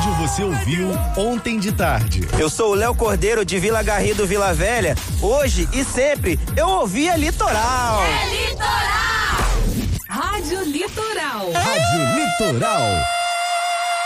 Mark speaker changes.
Speaker 1: rádio você ouviu ontem de tarde?
Speaker 2: Eu sou o Léo Cordeiro de Vila Garrido, Vila Velha. Hoje e sempre eu ouvia Litoral.
Speaker 3: É Litoral! Rádio Litoral.
Speaker 1: Rádio Litoral.